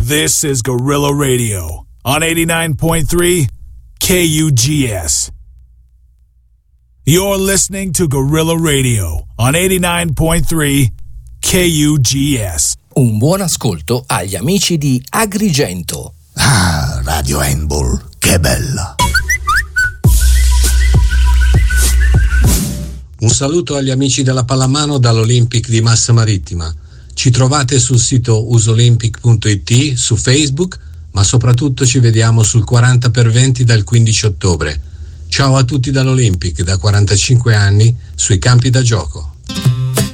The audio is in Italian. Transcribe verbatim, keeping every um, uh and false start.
This is Guerrilla Radio on eighty-nine point three K U G S. You're listening to Guerrilla Radio on eighty-nine point three K U G S. Un buon ascolto agli amici di Agrigento. Ah, Radio Handball, che bella! Un saluto agli amici della pallamano dall'Olympic di Massa Marittima. Ci trovate sul sito usolympic punto it, su Facebook, ma soprattutto ci vediamo sul quaranta per venti dal quindici ottobre. Ciao a tutti dall'Olympic, da quarantacinque anni, sui campi da gioco.